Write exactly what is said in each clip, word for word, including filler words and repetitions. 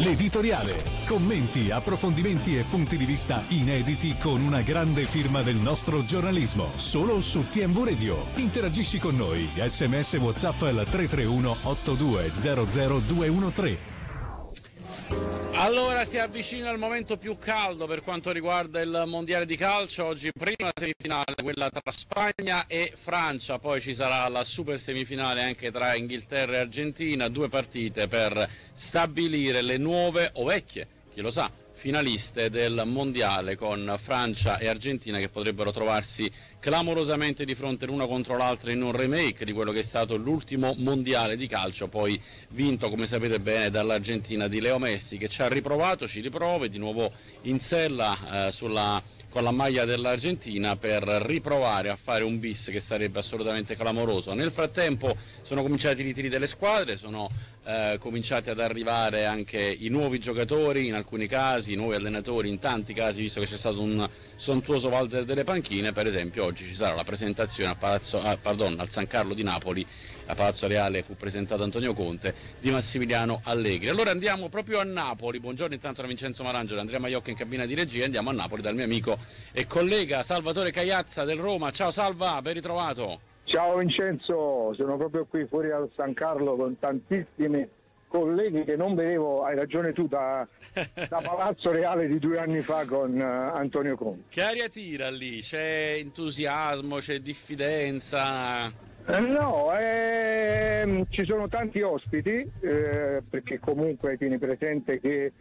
L'editoriale. Commenti, approfondimenti e punti di vista inediti con una grande firma del nostro giornalismo. Solo su T M V Radio. Interagisci con noi. S M S WhatsApp al tre tre uno otto due zero zero due uno tre. Allora si avvicina il momento più caldo per quanto riguarda il mondiale di calcio. Oggi prima semifinale, quella tra Spagna e Francia, poi ci sarà la super semifinale anche tra Inghilterra e Argentina, due partite per stabilire le nuove o vecchie, chi lo sa, finaliste del mondiale, con Francia e Argentina che potrebbero trovarsi clamorosamente di fronte l'una contro l'altra in un remake di quello che è stato l'ultimo mondiale di calcio, poi vinto, come sapete bene, dall'Argentina di Leo Messi, che ci ha riprovato, ci riprova, di nuovo in sella eh, sulla con la maglia dell'Argentina per riprovare a fare un bis che sarebbe assolutamente clamoroso. Nel frattempo sono cominciati i ritiri delle squadre, sono eh, cominciati ad arrivare anche i nuovi giocatori, in alcuni casi i nuovi allenatori, in tanti casi, visto che c'è stato un sontuoso valzer delle panchine. Per esempio oggi ci sarà la presentazione a Palazzo, ah, pardon, al San Carlo di Napoli, a Palazzo Reale fu presentato Antonio Conte, di Massimiliano Allegri. Allora andiamo proprio a Napoli. Buongiorno intanto da Vincenzo Marangelo e Andrea Maiocca in cabina di regia. Andiamo a Napoli dal mio amico e collega Salvatore Cagliazza del Roma. Ciao Salva, ben ritrovato. Ciao Vincenzo, sono proprio qui fuori al San Carlo con tantissimi colleghi che non vedevo, hai ragione tu, da, da Palazzo Reale di due anni fa con uh, Antonio Conte. Che aria tira lì? C'è entusiasmo, c'è diffidenza? Eh, no, ehm, ci sono tanti ospiti, eh, perché comunque tieni presente che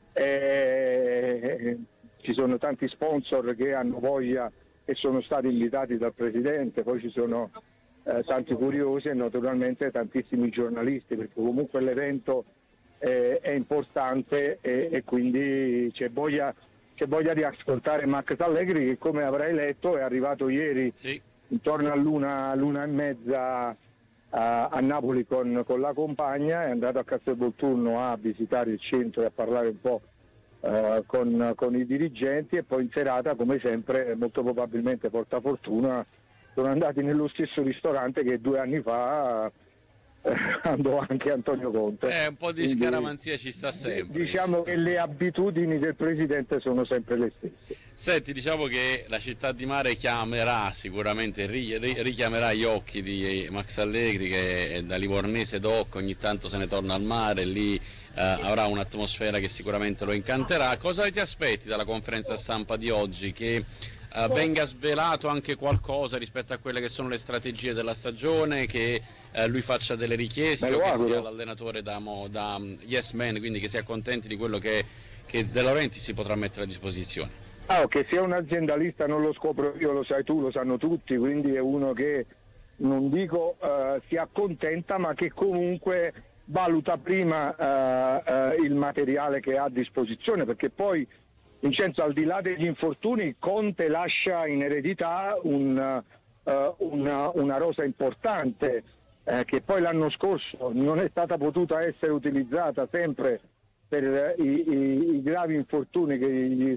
eh, ci sono tanti sponsor che hanno voglia e sono stati invitati dal Presidente, poi ci sono eh, tanti curiosi e naturalmente tantissimi giornalisti, perché comunque l'evento eh, è importante e, e quindi c'è voglia, c'è voglia di ascoltare Max Allegri, che come avrai letto è arrivato ieri sì. intorno all'una, all'una e mezza a, a Napoli con, con la compagna, è andato a Castelvolturno a visitare il centro e a parlare un po' Uh, con, con i dirigenti, e poi in serata, come sempre, molto probabilmente porta fortuna, sono andati nello stesso ristorante che due anni fa uh, andò anche Antonio Conte. Eh, un po' di Quindi, scaramanzia ci sta sempre. Diciamo che le abitudini del Presidente sono sempre le stesse. Senti, diciamo che la città di mare chiamerà sicuramente, ri, ri, richiamerà gli occhi di Max Allegri, che è da livornese doc, ogni tanto se ne torna al mare, lì Uh, avrà un'atmosfera che sicuramente lo incanterà. Cosa ti aspetti dalla conferenza stampa di oggi? Che uh, venga svelato anche qualcosa rispetto a quelle che sono le strategie della stagione, che uh, lui faccia delle richieste, o che sia l'allenatore da, da um, yes man, quindi che si accontenti di quello che, che De Laurentiis si potrà mettere a disposizione? Ah, che sia un aziendalista non lo scopro io, lo sai tu, lo sanno tutti, quindi è uno che non dico uh, si accontenta, ma che comunque valuta prima uh, uh, il materiale che ha a disposizione, perché poi Vincenzo, al di là degli infortuni, Conte lascia in eredità un, uh, una, una rosa importante uh, che poi l'anno scorso non è stata potuta essere utilizzata sempre per uh, i, i, i gravi infortuni che gli